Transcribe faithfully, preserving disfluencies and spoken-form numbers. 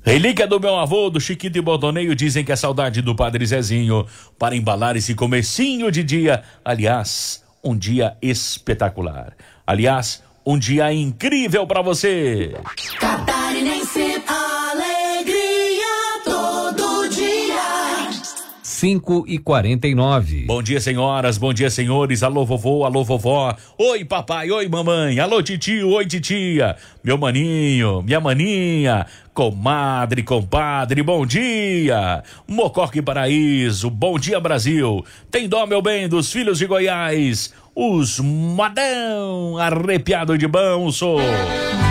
Relíquia do meu avô, do Chiquito e Bordoneio, dizem que é saudade do Padre Zezinho para embalar esse comecinho de dia. Aliás, um dia espetacular. Aliás, um dia incrível para você. Catarinense, alegria todo dia. cinco e quarenta e nove. Bom dia, senhoras, bom dia, senhores. Alô, vovô, alô, vovó. Oi, papai, oi, mamãe. Alô, titio, oi, titia. Meu maninho, minha maninha. Comadre, compadre, bom dia. Mocoque Paraíso, bom dia, Brasil. Tem dó, meu bem, dos filhos de Goiás. Os modão arrepiado de bom sou.